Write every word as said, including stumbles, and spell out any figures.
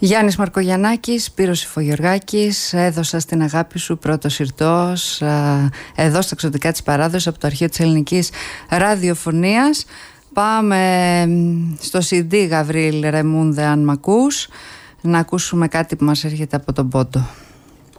Γιάννης Μαρκογιαννάκης, Σπύρος Υφογεωργάκης, έδωσα στην αγάπη σου, πρώτος ηρτός, εδώ στα Ξωτικά της Παράδοσης από το αρχείο της ελληνικής ραδιοφωνίας. Πάμε στο σι ντι Γαβρίλ Ρεμούντε, αν μ' ακούς, να ακούσουμε κάτι που μας έρχεται από τον Πόντο.